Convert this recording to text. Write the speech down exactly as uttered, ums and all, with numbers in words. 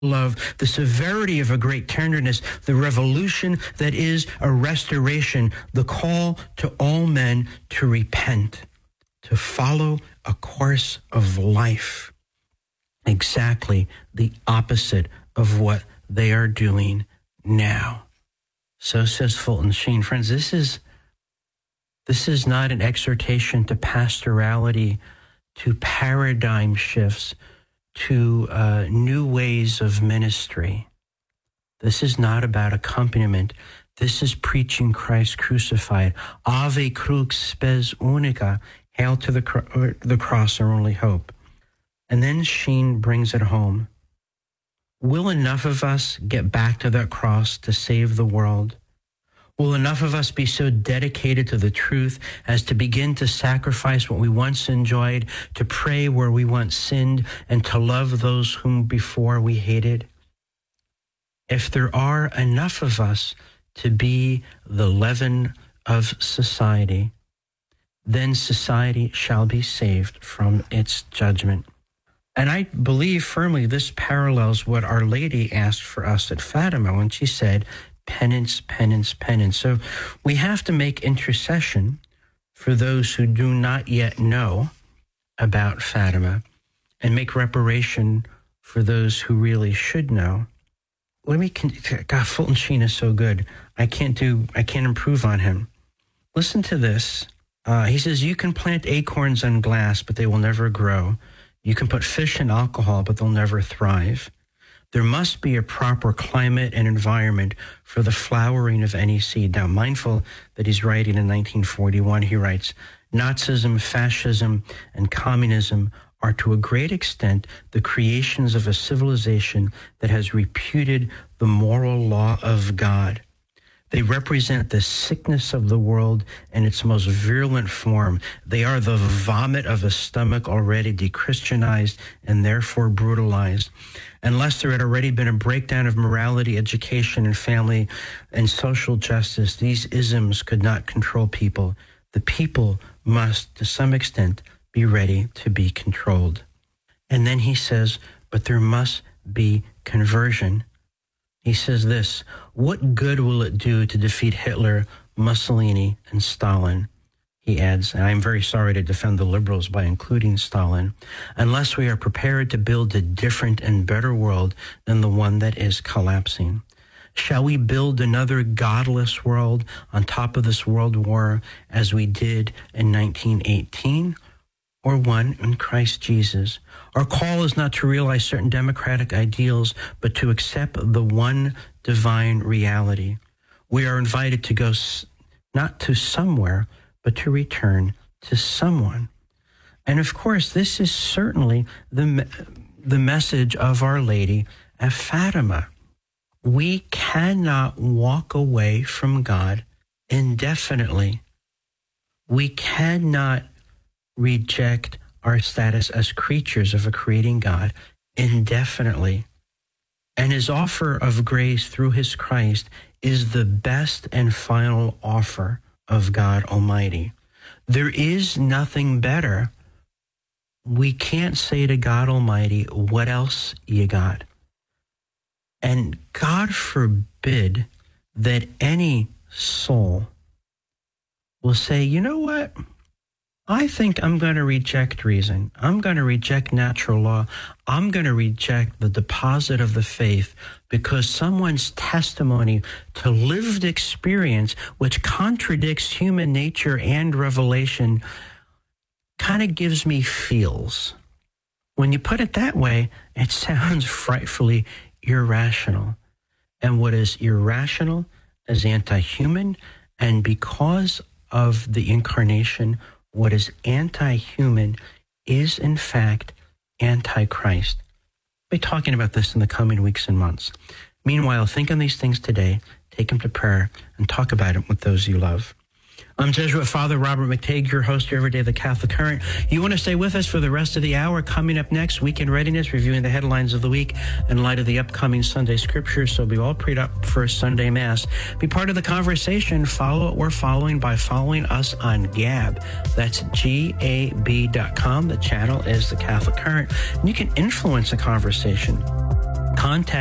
love, the severity of a great tenderness, the revolution that is a restoration, the call to all men to repent, to follow a course of life, exactly the opposite of what they are doing now. So says Fulton Sheen. Friends, this is this is not an exhortation to pastorality, to paradigm shifts, to uh, new ways of ministry. This is not about accompaniment. This is preaching Christ crucified. Ave crux spes unica. Hail to the, cr- the cross, our only hope. And then Sheen brings it home. Will enough of us get back to that cross to save the world? Will enough of us be so dedicated to the truth as to begin to sacrifice what we once enjoyed, to pray where we once sinned, and to love those whom before we hated? If there are enough of us to be the leaven of society, then society shall be saved from its judgment. And I believe firmly this parallels what Our Lady asked for us at Fatima when she said, penance, penance, penance. So we have to make intercession for those who do not yet know about Fatima and make reparation for those who really should know. Let me, God, Fulton Sheen is so good. I can't do, I can't improve on him. Listen to this. Uh, he says, you can plant acorns on glass, but they will never grow. You can put fish in alcohol, but they'll never thrive. There must be a proper climate and environment for the flowering of any seed. Now, mindful that he's writing in nineteen forty-one, he writes, Nazism, fascism, and communism are to a great extent the creations of a civilization that has repudiated the moral law of God. They represent the sickness of the world in its most virulent form. They are the vomit of a stomach already de-Christianized and therefore brutalized. Unless there had already been a breakdown of morality, education, and family and social justice, these isms could not control people. The people must, to some extent, be ready to be controlled. And then he says, but there must be conversion. He says this, what good will it do to defeat Hitler, Mussolini, and Stalin? He adds, and I'm very sorry to defend the liberals by including Stalin, unless we are prepared to build a different and better world than the one that is collapsing. Shall we build another godless world on top of this world war as we did in nineteen eighteen? Or one in Christ Jesus? Our call is not to realize certain democratic ideals, but to accept the one divine reality. We are invited to go not to somewhere, but to return to someone. And of course, this is certainly the, the message of Our Lady at Fatima. We cannot walk away from God indefinitely. We cannot reject our status as creatures of a creating God indefinitely. And his offer of grace through his Christ is the best and final offer of God Almighty. There is nothing better. We can't say to God Almighty, what else you got? And God forbid that any soul will say, you know what? I think I'm going to reject reason. I'm going to reject natural law. I'm going to reject the deposit of the faith because someone's testimony to lived experience, which contradicts human nature and revelation, kind of gives me feels. When you put it that way, it sounds frightfully irrational. And what is irrational is anti-human, and because of the incarnation, what is anti-human is, in fact, anti-Christ. We'll be talking about this in the coming weeks and months. Meanwhile, think on these things today, take them to prayer, and talk about it with those you love. I'm Jesuit Father Robert McTague, your host here every day, The Catholic Current. You want to stay with us for the rest of the hour. Coming up next, Weekend Readiness, reviewing the headlines of the week in light of the upcoming Sunday scriptures. So be all prayed up for Sunday Mass. Be part of the conversation. Follow what we're following by following us on Gab. That's G A B dot com. The channel is The Catholic Current. And you can influence the conversation. contact